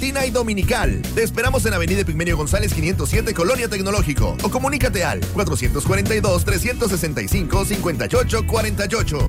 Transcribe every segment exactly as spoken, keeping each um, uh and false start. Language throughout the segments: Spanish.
matutina y dominical. Te esperamos en Avenida Epigmenio González quinientos siete, Colonia Tecnológico. O comunícate al cuatrocientos cuarenta y dos, trescientos sesenta y cinco, cincuenta y ocho cuarenta y ocho.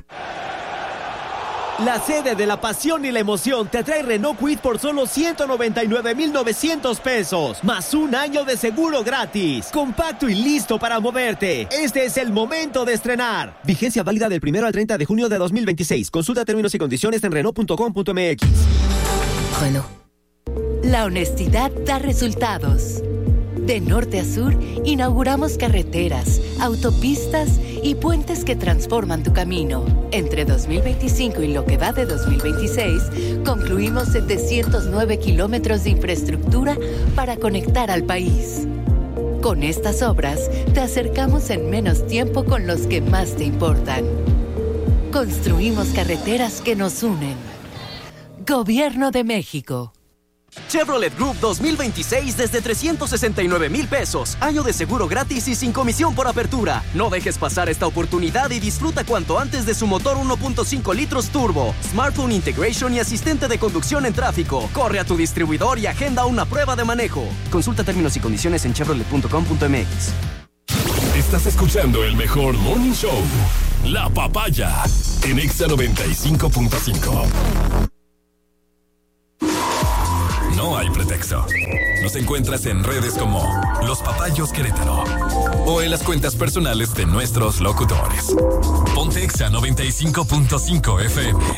La sede de la pasión y la emoción te trae Renault Kwid por solo ciento noventa y nueve mil novecientos pesos, más un año de seguro gratis. Compacto y listo para moverte. Este es el momento de estrenar. Vigencia válida del primero al treinta de junio de dos mil veintiséis. Consulta términos y condiciones en renault punto com punto m x. Renault. La honestidad da resultados. De norte a sur, inauguramos carreteras, autopistas y puentes que transforman tu camino. Entre dos mil veinticinco y lo que va de dos mil veintiséis, concluimos setecientos nueve kilómetros de infraestructura para conectar al país. Con estas obras, te acercamos en menos tiempo con los que más te importan. Construimos carreteras que nos unen. Gobierno de México. Chevrolet Group dos mil veintiséis desde trescientos sesenta y nueve mil pesos. Año de seguro gratis y sin comisión por apertura. No dejes pasar esta oportunidad y disfruta cuanto antes de su motor uno punto cinco litros turbo, smartphone integration y asistente de conducción en tráfico. Corre a tu distribuidor y agenda una prueba de manejo. Consulta términos y condiciones en chevrolet punto com punto m x. Estás escuchando el mejor morning show, La Papaya, en Exa noventa y cinco punto cinco. No hay pretexto. Nos encuentras en redes como Los Papayos Querétaro o en las cuentas personales de nuestros locutores. Ponte Exa noventa y cinco punto cinco F M.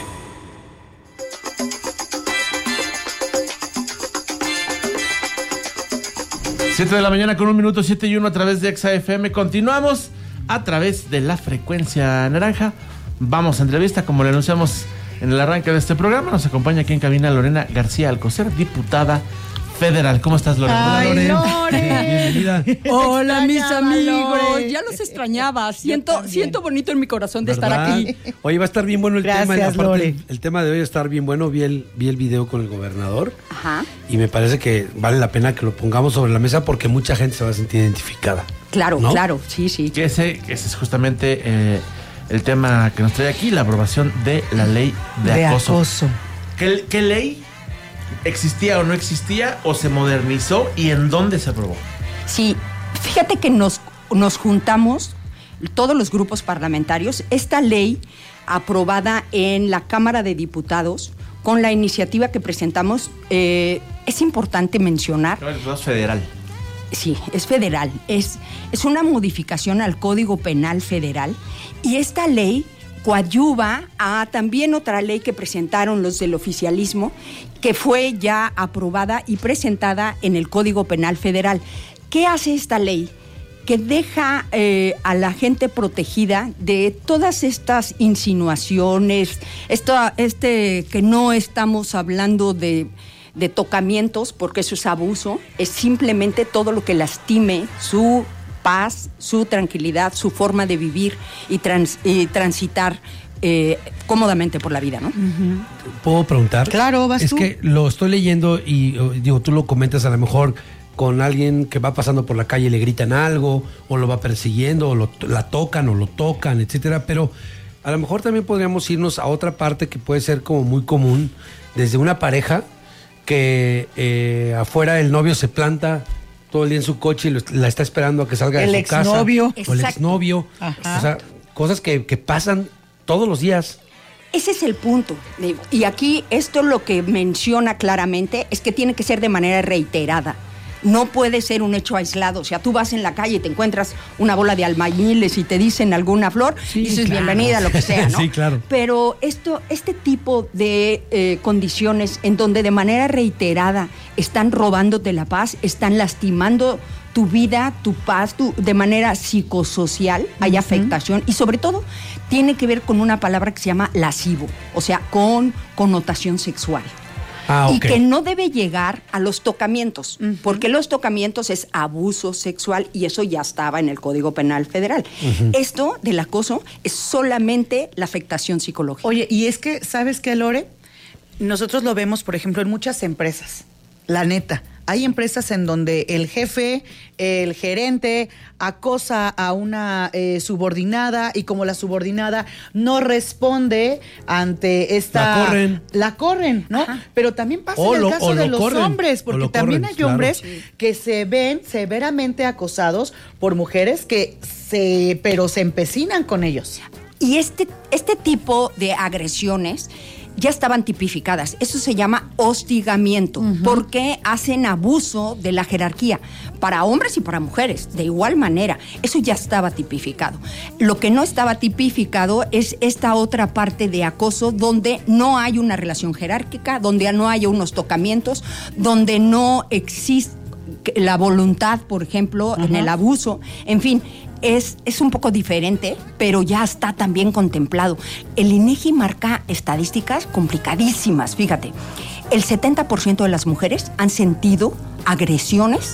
siete de la mañana con un minuto, siete y uno a través de Exa F M. Continuamos a través de la frecuencia naranja. Vamos a entrevista, como le anunciamos en el arranque de este programa. Nos acompaña aquí en cabina Lorena García Alcocer, diputada federal. ¿Cómo estás, Lorena? Ay, Lore. Lore. Bienvenida. Hola, mis amigos. Lore. Ya los extrañaba. Siento, siento bonito en mi corazón de ¿verdad? estar aquí. Oye, va a estar bien bueno el Gracias, tema. Y aparte, Lore. el, el tema de hoy va a estar bien bueno. Vi el, vi el video con el gobernador. Ajá. Y me parece que vale la pena que lo pongamos sobre la mesa porque mucha gente se va a sentir identificada. Claro, ¿no? claro. Sí, sí. Que ese, que ese es justamente eh, el tema que nos trae aquí, la aprobación de la ley de, De acoso. acoso. ¿Qué, qué ley existía o no existía o se modernizó y en dónde se aprobó? Sí, fíjate que nos, nos juntamos todos los grupos parlamentarios. Esta ley aprobada en la Cámara de Diputados con la iniciativa que presentamos, eh, es importante mencionar. Es federal. Sí, es federal. Es, es una modificación al Código Penal Federal y esta ley coadyuva a también otra ley que presentaron los del oficialismo, que fue ya aprobada y presentada en el Código Penal Federal. ¿Qué hace esta ley? Que deja eh, a la gente protegida de todas estas insinuaciones, esto, este, que no estamos hablando de, de tocamientos, porque eso es abuso, es simplemente todo lo que lastime su paz, su tranquilidad, su forma de vivir y, trans, y transitar eh, cómodamente por la vida, ¿no? Uh-huh. ¿Puedo preguntar? Claro, vas es tú. Es que lo estoy leyendo y digo, tú lo comentas a lo mejor con alguien que va pasando por la calle y le gritan algo, o lo va persiguiendo, o lo, la tocan, o lo tocan, etcétera, pero a lo mejor también podríamos irnos a otra parte que puede ser como muy común, desde una pareja que eh, afuera el novio se planta todo el día en su coche y lo, la está esperando a que salga el de su casa. exnovio. O el exnovio. Ajá. O sea, cosas que, que pasan todos los días. Ese es el punto. Y aquí esto lo que menciona claramente es que tiene que ser de manera reiterada. No puede ser un hecho aislado. O sea, tú vas en la calle y te encuentras una bola de albañiles y te dicen alguna flor, Sí, dices claro. bienvenida, lo que sea, ¿no? Sí, claro. Pero esto, este tipo de eh, condiciones en donde de manera reiterada están robándote la paz, están lastimando tu vida, tu paz, tu, de manera psicosocial, hay uh-huh. afectación y sobre todo tiene que ver con una palabra que se llama lascivo, o sea, con connotación sexual. Ah, okay. Y que no debe llegar a los tocamientos, uh-huh. porque los tocamientos es abuso sexual y eso ya estaba en el Código Penal Federal. Uh-huh. Esto del acoso es solamente la afectación psicológica. Oye, y es que, ¿sabes qué, Lore? Nosotros lo vemos, por ejemplo, en muchas empresas, la neta. Hay empresas en donde el jefe, el gerente, acosa a una eh, subordinada y como la subordinada no responde ante esta... La corren. La corren, ¿no? Ajá. Pero también pasa O en el lo- caso o de lo los corren, hombres, o porque lo también corren, hay claro. hombres Sí. que se ven severamente acosados por mujeres que se... pero se empecinan con ellos. Y este, este tipo de agresiones ya estaban tipificadas. Eso se llama hostigamiento, porque hacen abuso de la jerarquía para hombres y para mujeres, de igual manera. Eso ya estaba tipificado. Lo que no estaba tipificado es esta otra parte de acoso donde no hay una relación jerárquica, donde no hay unos tocamientos, donde no existe la voluntad, por ejemplo, en el abuso. En fin, Es, es un poco diferente, pero ya está también contemplado. El INEGI marca estadísticas complicadísimas, fíjate. El setenta por ciento de las mujeres han sentido agresiones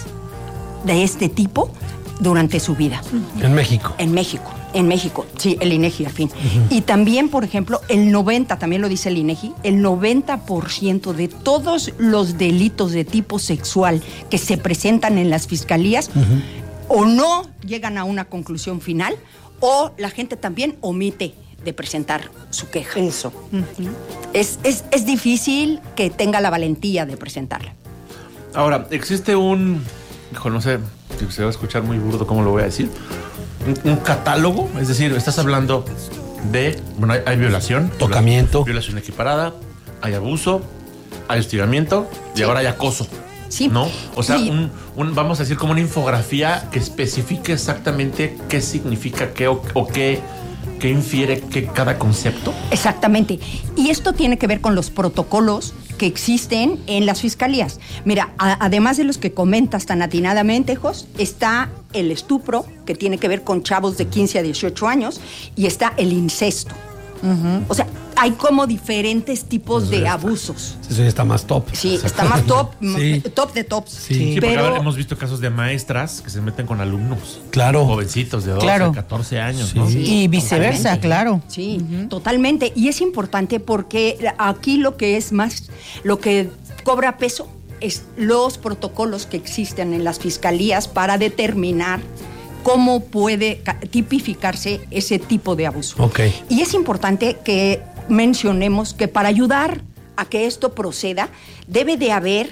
de este tipo durante su vida. En México. En México, en México, sí, el INEGI, al fin. Uh-huh. Y también, por ejemplo, el noventa, también lo dice el INEGI, el noventa por ciento de todos los delitos de tipo sexual que se presentan en las fiscalías, uh-huh, o no llegan a una conclusión final, o la gente también omite de presentar su queja. Eso. Uh-huh. Es, es, es difícil que tenga la valentía de presentarla. Ahora, existe un... Hijo, no sé si se va a escuchar muy burdo cómo lo voy a decir. Un, un catálogo, es decir, estás hablando de... Bueno, hay, hay violación. Tocamiento. Violación equiparada, hay abuso, hay hostigamiento, sí, y ahora hay acoso. Sí. ¿No? O sea, sí. un, un, vamos a decir como una infografía que especifique exactamente qué significa qué o, o qué, qué infiere qué cada concepto. Exactamente. Y esto tiene que ver con los protocolos que existen en las fiscalías. Mira, a, además de los que comentas tan atinadamente, Jos, está el estupro, que tiene que ver con chavos de quince a dieciocho años, y está el incesto. Uh-huh. O sea, hay como diferentes tipos Eso de está, abusos. Eso ya está más top. Sí, está más top, sí, top de tops. Sí, sí, sí, pero porque hemos visto casos de maestras que se meten con alumnos. Claro. Jovencitos de doce, claro, catorce años, sí, ¿no? Sí, y viceversa, claro. Sí, uh-huh, totalmente. Y es importante porque aquí lo que es más, lo que cobra peso es los protocolos que existen en las fiscalías para determinar cómo puede tipificarse ese tipo de abuso. Okay. Y es importante que mencionemos que para ayudar a que esto proceda, debe de haber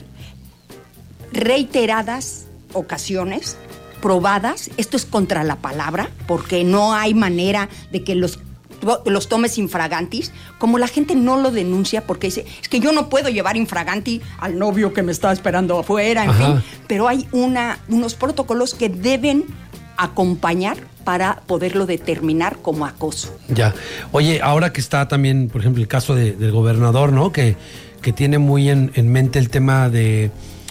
reiteradas ocasiones probadas. Esto es contra la palabra, porque no hay manera de que los los tomes infragantis, como la gente no lo denuncia porque dice, es que yo no puedo llevar infraganti al novio que me está esperando afuera, en Ajá. fin, pero hay una, unos protocolos que deben acompañar para poderlo determinar como acoso. Ya. Oye, ahora que está también, por ejemplo, el caso de, del gobernador, ¿no? Que, que tiene muy en, en mente el tema de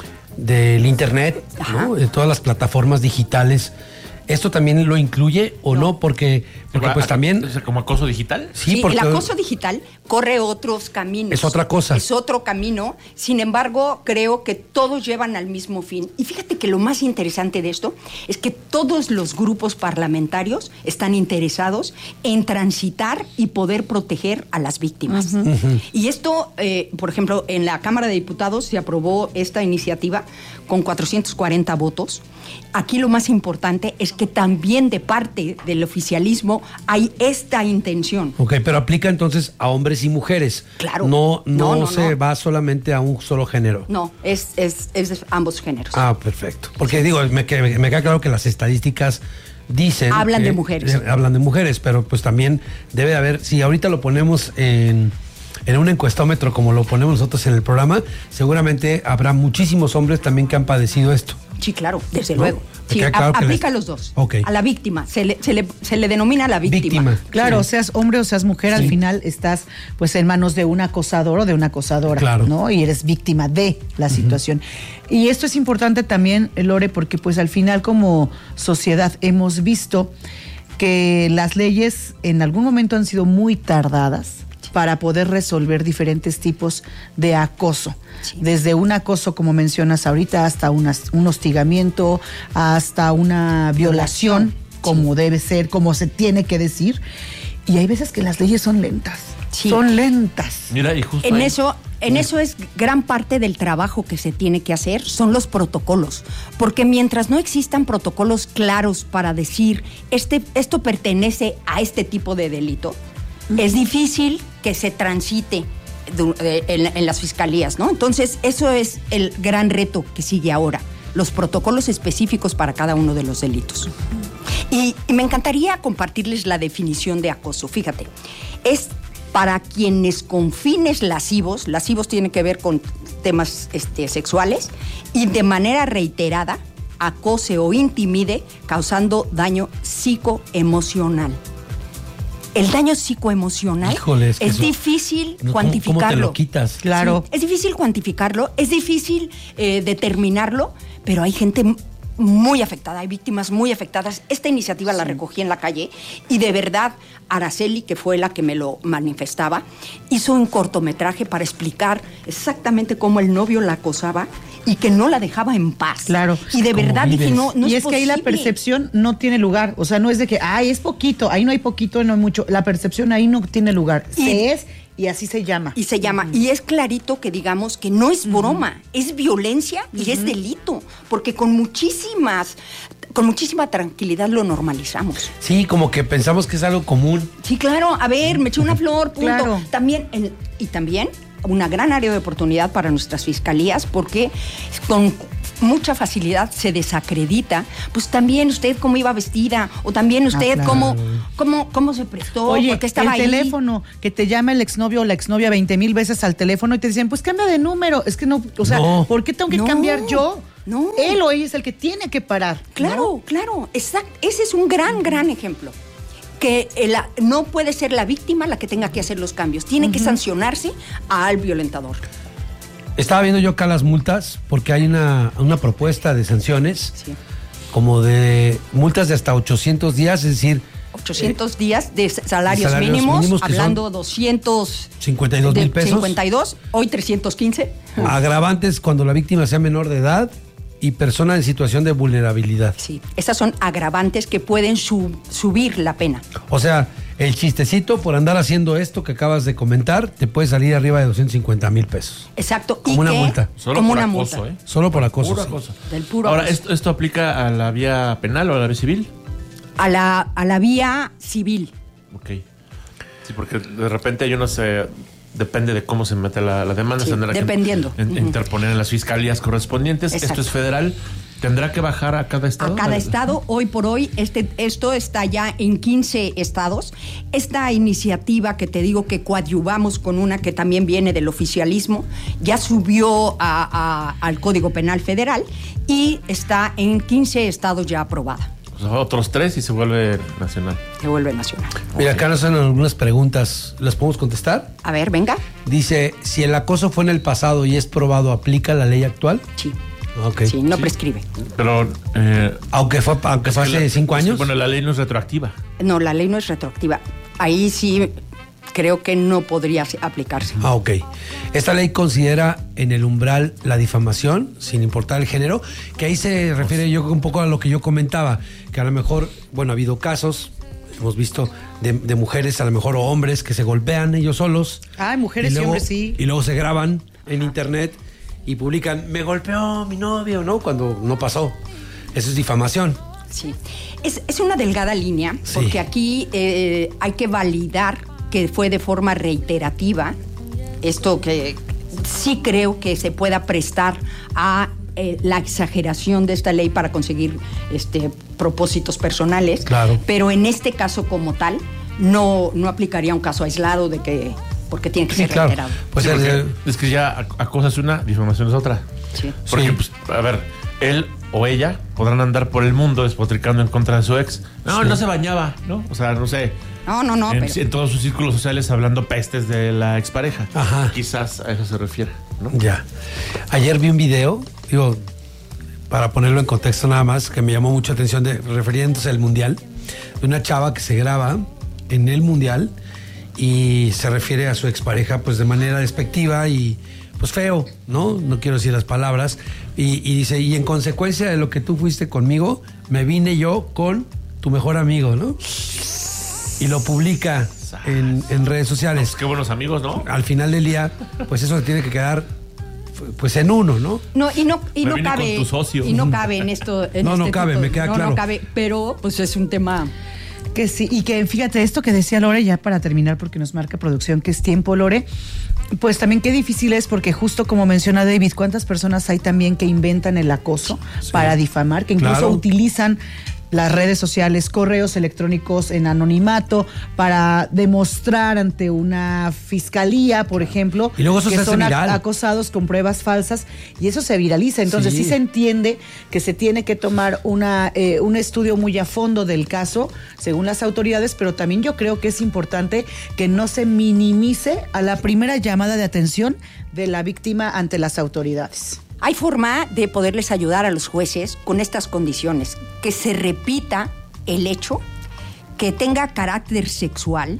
del internet, ¿no? De todas las plataformas digitales. ¿Esto también lo incluye o no? no? Porque, porque pues también... ¿Es como acoso digital? Sí, sí, porque el acoso digital corre otros caminos. Es otra cosa. Es otro camino. Sin embargo, creo que todos llevan al mismo fin. Y fíjate que lo más interesante de esto es que todos los grupos parlamentarios están interesados en transitar y poder proteger a las víctimas. Uh-huh. Uh-huh. Y esto, eh, por ejemplo, en la Cámara de Diputados se aprobó esta iniciativa con cuatrocientos cuarenta votos. Aquí lo más importante es que también de parte del oficialismo hay esta intención. Ok, pero aplica entonces a hombres y mujeres. Claro. No, no, no, no se no. va solamente a un solo género. No, es, es, es de ambos géneros. Ah, perfecto. Porque sí. digo, me, me, me queda claro que las estadísticas dicen... Hablan que, de mujeres. Eh, hablan de mujeres, pero pues también debe de haber... Si ahorita lo ponemos en... en un encuestómetro como lo ponemos nosotros en el programa, seguramente habrá muchísimos hombres también que han padecido esto. Sí, claro, desde ¿no? luego. Sí, claro a, aplica les... los dos. Okay. A la víctima. Se le, se le, se le denomina a la víctima. víctima. Claro, sí. seas hombre o seas mujer, sí. al final estás pues en manos de un acosador o de una acosadora. Claro. ¿no? Y eres víctima de la uh-huh. situación. Y esto es importante también, Lore, porque pues al final como sociedad hemos visto que las leyes en algún momento han sido muy tardadas para poder resolver diferentes tipos de acoso. Sí. Desde un acoso, como mencionas ahorita, hasta una, un hostigamiento, hasta una violación, violación. como sí. debe ser, como se tiene que decir. Y hay veces que las leyes son lentas. Sí. Son lentas. Mira, y justo en ahí. eso, en eso es gran parte del trabajo que se tiene que hacer, son los protocolos. Porque mientras no existan protocolos claros para decir, este, esto pertenece a este tipo de delito, es difícil que se transite en, en las fiscalías, ¿no? Entonces, eso es el gran reto que sigue ahora, los protocolos específicos para cada uno de los delitos. Y, y me encantaría compartirles la definición de acoso. Fíjate, es para quienes con fines lascivos, lascivos tiene que ver con temas este, sexuales, y de manera reiterada acose o intimide causando daño psicoemocional. El daño psicoemocional Híjole, es, que es eso, difícil no, cuantificarlo. ¿Cómo te lo quitas? Claro. Sí, es difícil cuantificarlo, es difícil eh, determinarlo, pero hay gente muy afectada, hay víctimas muy afectadas. Esta iniciativa sí. la recogí en la calle y de verdad Araceli, que fue la que me lo manifestaba, hizo un cortometraje para explicar exactamente cómo el novio la acosaba y que no la dejaba en paz. Claro. Y de verdad dije, no, no y es es posible. que ahí la percepción no tiene lugar. O sea, no es de que, ay, es poquito, ahí no hay poquito, no hay mucho. La percepción ahí no tiene lugar. Y, se es y así se llama. Y se llama. Uh-huh. Y es clarito que digamos que no es broma, uh-huh. es violencia y uh-huh. es delito. Porque con muchísimas, con muchísima tranquilidad lo normalizamos. Sí, como que pensamos que es algo común. Sí, claro. A ver, me eché una flor, punto. Claro. También, en, y también una gran área de oportunidad para nuestras fiscalías, porque con mucha facilidad se desacredita, pues también usted cómo iba vestida, o también usted ah, claro. cómo, cómo, cómo se prestó, Oye, porque estaba el ahí. teléfono, que te llama el exnovio o la exnovia veinte mil veces al teléfono y te dicen, pues cambia de número. Es que no, o sea, no. ¿por qué tengo que no, cambiar yo? No. Él o ella es el que tiene que parar. Claro, ¿no? claro, exacto. Ese es un gran, gran ejemplo. Que el, no puede ser la víctima la que tenga que hacer los cambios. Tiene uh-huh. que sancionarse al violentador. Estaba viendo yo acá las multas porque hay una, una propuesta de sanciones sí. como de multas de hasta ochocientos días, es decir... ochocientos eh, días de salarios, salarios mínimos, mínimos hablando doscientos... cincuenta y dos mil pesos. cincuenta y dos, hoy trescientos quince. Agravantes cuando la víctima sea menor de edad y persona en situación de vulnerabilidad. Sí, esas son agravantes que pueden sub, subir la pena. O sea, el chistecito por andar haciendo esto que acabas de comentar te puede salir arriba de doscientos cincuenta mil pesos. Exacto. Como ¿Y una qué? multa. Solo Como por una acoso, multa. ¿eh? Solo por acoso. Puro sí. acoso. Del puro Ahora, acoso. ¿esto, ¿esto aplica a la vía penal o a la vía civil? A la, a la vía civil. Ok. Sí, porque de repente hay unos... Eh, depende de cómo se mete la, la demanda. Sí, se tendrá dependiendo. Que en, uh-huh. interponer en las fiscalías correspondientes. Exacto. Esto es federal. ¿Tendrá que bajar a cada estado? A cada estado, hoy por hoy, este, esto está ya en quince estados. Esta iniciativa que te digo que coadyuvamos con una que también viene del oficialismo, ya subió a, a, al Código Penal Federal y está en quince estados ya aprobada. O sea, otros tres y se vuelve nacional. Se vuelve nacional. Mira, acá nos hacen algunas preguntas. ¿Las podemos contestar? A ver, venga. Dice, si el acoso fue en el pasado y es probado, ¿aplica la ley actual? Sí. Okay. Sí, no sí. prescribe. Pero... Eh, aunque fue, aunque fue hace la, cinco años. Bueno, la ley no es retroactiva. No, la ley no es retroactiva. Ahí sí creo que no podría aplicarse. Ah, ok. Esta ley considera en el umbral la difamación, sin importar el género, que ahí se refiere yo un poco a lo que yo comentaba, que a lo mejor, bueno, ha habido casos, hemos visto de, de mujeres, a lo mejor, o hombres que se golpean ellos solos. Ay, mujeres y, luego, y hombres, sí. Y luego se graban en internet y publican, me golpeó mi novio, ¿no? Cuando no pasó. Eso es difamación. Sí. Es, es una delgada línea, sí. porque aquí eh, hay que validar que fue de forma reiterativa. Esto que sí creo que se pueda prestar a eh, la exageración de esta ley para conseguir este, propósitos personales. Claro. Pero en este caso como tal, no, no aplicaría un caso aislado de que... porque tiene que sí, ser claro. reiterado. Pues sí, el, es que ya acoso es una, difamación es otra. Sí. Porque, sí. pues, a ver, él o ella podrán andar por el mundo despotricando en contra de su ex. No, sí. no se bañaba, ¿no? O sea, no sé. No, no, no. En, pero... en todos sus círculos sociales hablando pestes de la expareja. Ajá. Quizás a eso se refiere, ¿no? Ya. Ayer vi un video, digo, para ponerlo en contexto nada más, que me llamó mucha atención, de, refiriéndose al mundial, de una chava que se graba en el mundial y se refiere a su expareja pues de manera despectiva y pues feo, ¿no? No quiero decir las palabras. Y, y dice, y en consecuencia de lo que tú fuiste conmigo, me vine yo con tu mejor amigo, ¿no? y lo publica en, en redes sociales. Pues qué buenos amigos, ¿no? Al final del día, pues eso tiene que quedar pues en uno, ¿no? No, y no, y Me no vine cabe. con tu socio. Y no cabe en esto. En No, no este cabe, tipo de- me queda no, claro. No cabe, pero pues es un tema. Que sí, y que fíjate esto que decía Lore, ya para terminar, porque nos marca producción que es tiempo, Lore, pues también qué difícil es, porque justo como menciona David, ¿cuántas personas hay también que inventan el acoso Sí. para difamar, que incluso Claro. utilizan las redes sociales, correos electrónicos en anonimato para demostrar ante una fiscalía, por ejemplo, Y luego eso que se hace son ac- viral. acosados con pruebas falsas y eso se viraliza. Entonces sí, Sí. se entiende que se tiene que tomar una, eh, un estudio muy a fondo del caso, según las autoridades, pero también yo creo que es importante que no se minimice a la primera llamada de atención de la víctima ante las autoridades. Hay forma de poderles ayudar a los jueces con estas condiciones, que se repita el hecho, que tenga carácter sexual,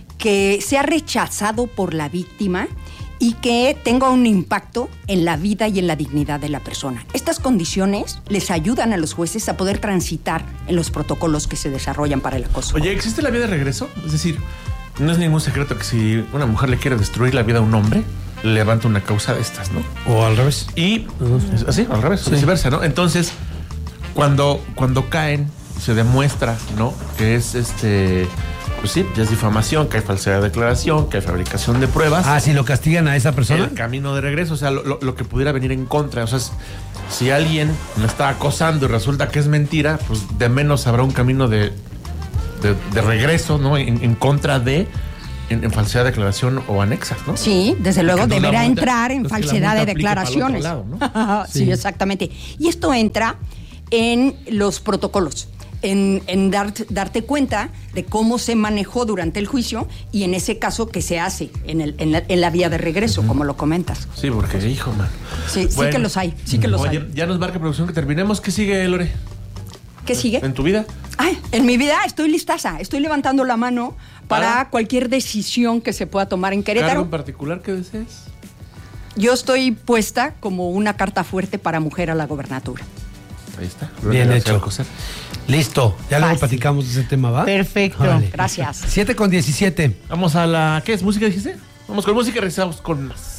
que sea rechazado por la víctima y que tenga un impacto en la vida y en la dignidad de la persona. Estas condiciones les ayudan a los jueces a poder transitar en los protocolos que se desarrollan para el acoso. Oye, ¿existe la vía de regreso? Es decir, no es ningún secreto que si una mujer le quiere destruir la vida a un hombre, levanta una causa de estas, ¿no? O al revés. Y es así, al revés, Sí. viceversa, ¿no? Entonces, cuando, cuando caen, se demuestra, ¿no? Que es este, pues sí, ya es difamación, que hay falsedad de declaración, que hay fabricación de pruebas. Ah, si lo castigan a esa persona. El camino de regreso, o sea, lo, lo- lo que pudiera venir en contra. O sea, es- si alguien me está acosando y resulta que es mentira, pues de menos habrá un camino de, de, de regreso, ¿no? En, en contra de. En, en falsedad de declaración o anexas, ¿no? Sí, desde luego Porque entonces deberá la multa- entrar en entonces que la falsedad multa de aplique para el otro declaraciones. lado, ¿no? sí. Sí. exactamente. Y esto entra en los protocolos, en, en dar- darte cuenta de cómo se manejó durante el juicio y en ese caso que se hace en, el, en, la, en la vía de regreso, como lo comentas. Sí, porque, hijo, man. Sí, sí que los hay, sí que los Oye, hay. ya nos marca producción que terminemos. ¿Qué sigue, Lore? ¿Qué sigue? ¿En tu vida? Ay, en mi vida estoy listaza, estoy levantando la mano para, ¿Para? cualquier decisión que se pueda tomar en ¿Cargo Querétaro. en particular que desees? Yo estoy puesta como una carta fuerte para mujer a la gobernatura. Ahí está. Bien García hecho. Alcocer. Listo. Ya luego Fácil. platicamos de ese tema, ¿va? Perfecto. Órale. Gracias. siete con diecisiete. Vamos a la... ¿Qué es? ¿Música dijiste? Vamos con música y regresamos con más.